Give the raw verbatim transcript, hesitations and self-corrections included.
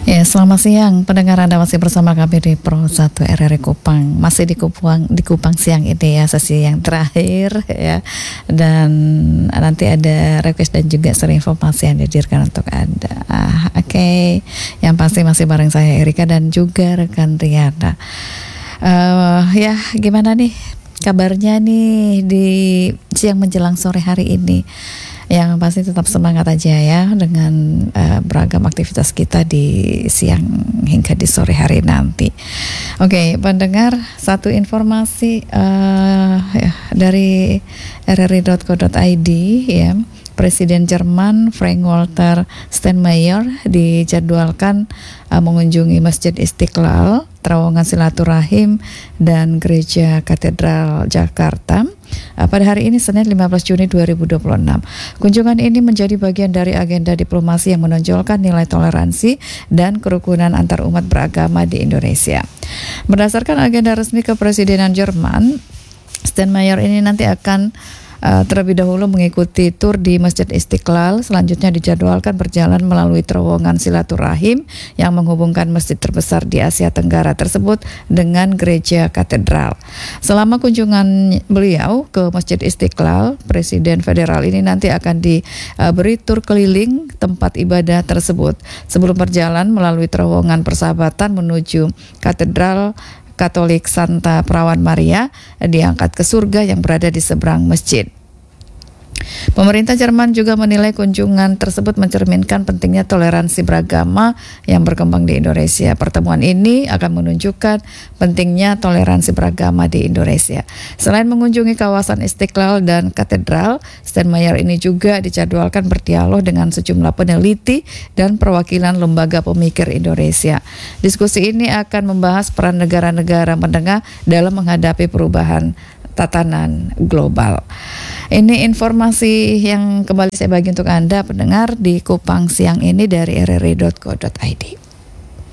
Ya, selamat siang pendengar, Anda masih bersama kami di Pro satu R R I Kupang. Masih di Kupang, di Kupang siang ini ya, sesi yang terakhir ya. Dan nanti ada request dan juga seri informasi yang dihadirkan untuk Anda. Ah, Oke, okay. Yang pasti masih bareng saya Erika dan juga rekan Riana. Uh, ya, gimana nih kabarnya nih di siang menjelang sore hari ini? Yang pasti tetap semangat aja ya dengan uh, beragam aktivitas kita di siang hingga di sore hari nanti. Oke, okay, pendengar, satu informasi uh, ya, dari r r i dot co dot i d ya. Presiden Jerman Frank-Walter Steinmeier dijadwalkan uh, mengunjungi Masjid Istiqlal, terowongan silaturahim dan Gereja Katedral Jakarta uh, pada hari ini Senin lima belas Juni dua ribu dua puluh enam. Kunjungan ini menjadi bagian dari agenda diplomasi yang menonjolkan nilai toleransi dan kerukunan antar umat beragama di Indonesia. Berdasarkan agenda resmi kepresidenan Jerman, Steinmeier ini nanti akan Uh, terlebih dahulu mengikuti tur di Masjid Istiqlal, selanjutnya dijadwalkan berjalan melalui terowongan silaturahim yang menghubungkan masjid terbesar di Asia Tenggara tersebut dengan Gereja Katedral. Selama kunjungan beliau ke Masjid Istiqlal, Presiden Federal ini nanti akan diberi tur keliling tempat ibadah tersebut sebelum berjalan melalui terowongan persahabatan menuju Katedral Katolik Santa Perawan Maria, diangkat ke surga yang berada di seberang masjid. Pemerintah Jerman juga menilai kunjungan tersebut mencerminkan pentingnya toleransi beragama yang berkembang di Indonesia. Pertemuan ini akan menunjukkan pentingnya toleransi beragama di Indonesia. Selain mengunjungi kawasan Istiqlal dan Katedral, Steinmeier ini juga dijadwalkan berdialog dengan sejumlah peneliti dan perwakilan lembaga pemikir Indonesia. Diskusi ini akan membahas peran negara-negara menengah dalam menghadapi perubahan tatanan global. Ini informasi yang kembali saya bagi untuk Anda pendengar di Kupang siang ini dari r r i dot co dot i d.